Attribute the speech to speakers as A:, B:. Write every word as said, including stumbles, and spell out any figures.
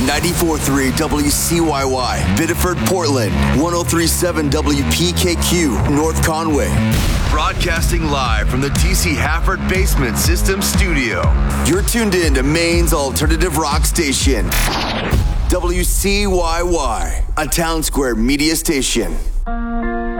A: ninety-four point three W C Y Y, Biddeford, Portland, one oh three point seven W P K Q, North Conway. Broadcasting live from the T C Hafford Basement System Studio. You're tuned in to Maine's alternative rock station, W C Y Y, a Town Square media station.